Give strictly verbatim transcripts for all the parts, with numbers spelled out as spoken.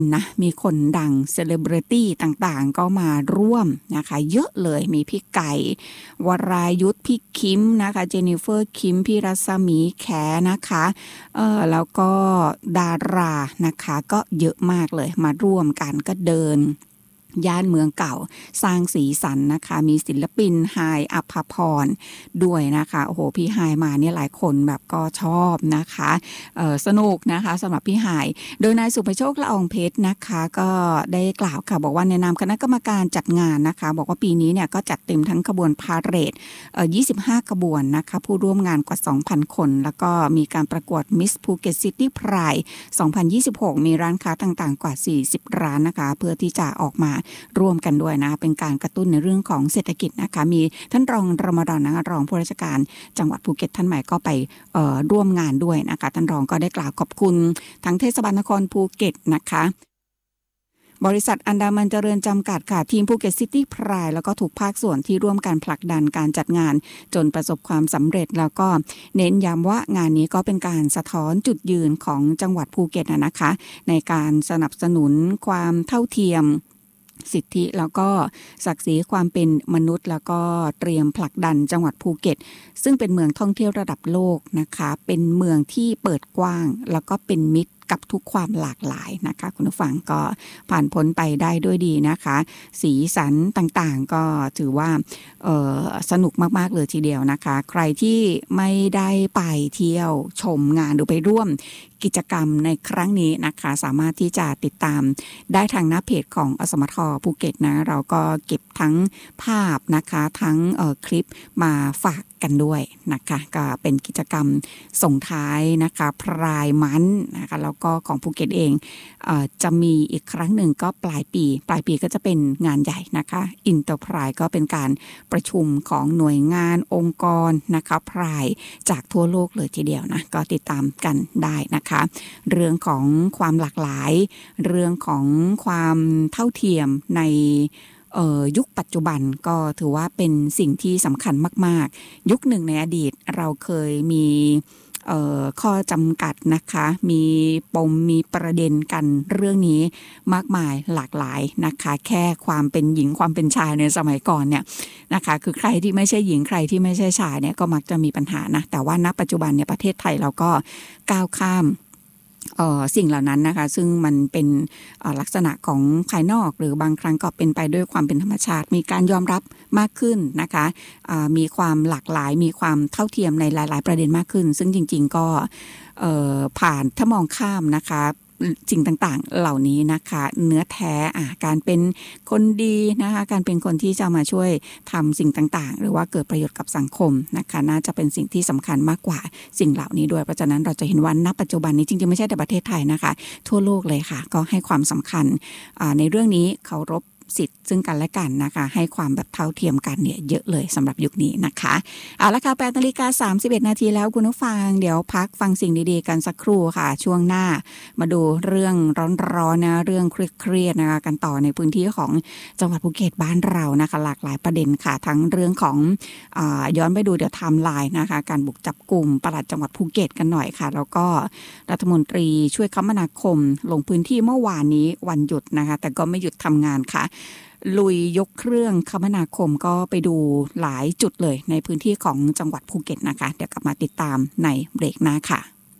นะมีคนดังเซเลบริตี้ต่างๆก็มาร่วมนะคะเยอะเลยมีพี่ไก่วรายุทธพี่คิมนะคะเจนนิเฟอร์คิมพี่รัศมีแขนะคะเอ่อแล้วก็ดารานะคะก็เยอะมากเลยมาร่วมกันก็เดินย่านเมืองเก่าสร้างสีสันนะคะมีศิลปินไฮอัภพรด้วยนะคะโอ้โหพี่ไฮมาเนี่ยหลายคนแบบก็ชอบนะคะเอ่อสนุกนะคะสำหรับพี่ไฮโดยนายสุภโชคละอองเพชรนะคะก็ได้กล่าวค่ะบอกว่าในนามคณะกรรมการจัดงานนะคะบอกว่าปีนี้เนี่ยก็จัดเต็มทั้งขบวนพาเหรดเอ่อยี่สิบห้าขบวนนะคะผู้ร่วมงานกว่า สองพัน คนแล้วก็มีการประกวด Miss Phuket City Pride สองพันยี่สิบหกมีร้านค้าต่างๆกว่าสี่สิบร้านนะคะเพื่อที่จะออกมาร่วมกันด้วยนะเป็นการกระตุ้นในเรื่องของเศรษฐกิจนะคะมีท่านรองรมฎอนนะคะรองผู้ราชการจังหวัดภูเก็ตท่านใหม่ก็ไปเอ่อร่วมงานด้วยนะคะท่านรองก็ได้กล่าวขอบคุณทั้งเทศบาลนครภูเก็ตนะคะบริษัทอันดามันเจริญจำกัดค่ะทีมภูเก็ตซิตี้ไพร์แล้วก็ทุกภาคส่วนที่ร่วมกันผลักดันการจัดงานจนประสบความสำเร็จแล้วก็เน้นย้ำว่างานนี้ก็เป็นการสะท้อนจุดยืนของจังหวัดภูเก็ตนะคะในการสนับสนุนความเท่าเทียมสิทธิแล้วก็ศักดิ์ศรีความเป็นมนุษย์แล้วก็เตรียมผลักดันจังหวัดภูเก็ตซึ่งเป็นเมืองท่องเที่ยวระดับโลกนะคะเป็นเมืองที่เปิดกว้างแล้วก็เป็นมิตรกับทุกความหลากหลายนะคะคุณผู้ฟังก็ผ่านพ้นไปได้ด้วยดีนะคะสีสันต่างๆก็ถือว่าสนุกมากๆเลยทีเดียวนะคะใครที่ไม่ได้ไปเที่ยวชมงานหรือไปร่วมกิจกรรมในครั้งนี้นะคะสามารถที่จะติดตามได้ทางหน้าเพจของอสมทภูเก็ตนะเราก็เก็บทั้งภาพนะคะทั้งคลิปมาฝากกันด้วยนะคะก็เป็นกิจกรรมส่งท้ายนะคะพรายมันนะคะแล้วก็ของภูเก็ตเองเอ่อจะมีอีกครั้งหนึ่งก็ปลายปีปลายปีก็จะเป็นงานใหญ่นะคะอินเตอร์พรายก็เป็นการประชุมของหน่วยงานองค์กรนะคะพรายจากทั่วโลกเลยทีเดียวนะก็ติดตามกันได้นะคะเรื่องของความหลากหลายเรื่องของความเท่าเทียมในยุคปัจจุบันก็ถือว่าเป็นสิ่งที่สำคัญมากๆยุคหนึ่งในอดีตเราเคยมีข้อจำกัดนะคะมีปมมีประเด็นกันเรื่องนี้มากมายหลากหลายนะคะแค่ความเป็นหญิงความเป็นชายในสมัยก่อนเนี่ยนะคะคือใครที่ไม่ใช่หญิงใครที่ไม่ใช่ชายเนี่ยก็มักจะมีปัญหานะแต่ว่าณปัจจุบันเนี่ยประเทศไทยเราก็ก้าวข้ามสิ่งเหล่านั้นนะคะซึ่งมันเป็นลักษณะของภายนอกหรือบางครั้งก็เป็นไปด้วยความเป็นธรรมชาติมีการยอมรับมากขึ้นนะคะมีความหลากหลายมีความเท่าเทียมในหลายๆประเด็นมากขึ้นซึ่งจริงๆก็ผ่านถ้ามองข้ามนะคะสิ่งต่างๆเหล่านี้นะคะเนื้อแท้อ่ะการเป็นคนดีนะคะการเป็นคนที่จะมาช่วยทำสิ่งต่างๆหรือว่าเกิดประโยชน์กับสังคมนะคะน่าจะเป็นสิ่งที่สำคัญมากกว่าสิ่งเหล่านี้ด้วยเพราะฉะนั้นเราจะเห็นว่าณปัจจุบันนี้จริงๆไม่ใช่แต่ประเทศไทยนะคะทั่วโลกเลยค่ะก็ให้ความสำคัญในเรื่องนี้เคารพสิทธิ์ซึ่งกันและกันนะคะให้ความแบบเท่าเทียมกันเนี่ยเยอะเลยสำหรับยุคนี้นะคะเอาละค่ะแปดนาฬิกาสามสิบเอ็ดนาทีแล้วคุณผู้ฟังเดี๋ยวพักฟังสิ่งดีๆกันสักครู่ค่ะช่วงหน้ามาดูเรื่องร้อนๆนะเรื่องเครียดๆนะคะกันต่อในพื้นที่ของจังหวัดภูเก็ตบ้านเรานะคะหลากหลายประเด็นค่ะทั้งเรื่องของอ่าย้อนไปดูเดี๋ยวไทม์ไลน์นะคะการบุกจับกลุ่มปลัดจังหวัดภูเก็ตกันหน่อยค่ะแล้วก็รัฐมนตรีช่วยคมนาคมลงพื้นที่เมื่อวานนี้วันหยุดนะคะแต่ก็ไม่หยุดทำงานค่ะลุยยกเครื่องคมนาคมก็ไปดูหลายจุดเลยในพื้นที่ของจังหวัดภูเก็ตนะคะเดี๋ยวกลับมาติดตามในเบรกหน้าค่ะ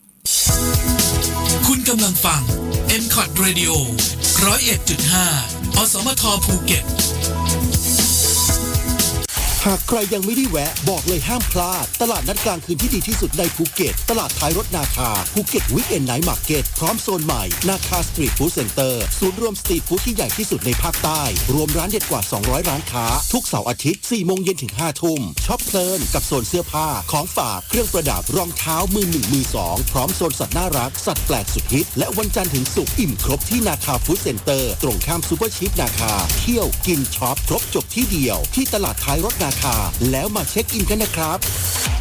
คุณกำลังฟัง เอ็ม คอท Radio หนึ่งศูนย์เอ็ดจุดห้า อสมทภูเก็ตหากใครยังไม่ได้แวะบอกเลยห้ามพลาดตลาดนัดกลางคืนที่ดีที่สุดในภูเก็ตตลาดท้ายรถนาคาภูเก็ตวีคเอนด์ไนท์มาร์เก็ตพร้อมโซนใหม่นาคาสตรีทฟู้ดเซ็นเตอร์ศูนย์รวมสตรีทฟู้ดที่ใหญ่ที่สุดในภาคใต้รวมร้านเด็ดกว่าสองร้อยร้านค้าทุกเสาร์อาทิตย์ สี่โมงเย็นถึง ห้าทุ่มช็อปเพลินกับโซนเสื้อผ้าของฝากเครื่องประดับรองเท้ามือหนึ่งมือสองพร้อมโซนสัตว์น่ารักสัตว์แปลกสุดฮิตและวันจันทร์ถึงศุกร์อิ่มครบที่นาคาฟู้ดเซ็นเตอร์ตรงข้ามซูเปอร์ชิปนาคาเที่ยวกินช็อปครบจบที่เดียวที่ตลาดท้ายรถนาคาแล้วมาเช็คอินกันนะครับ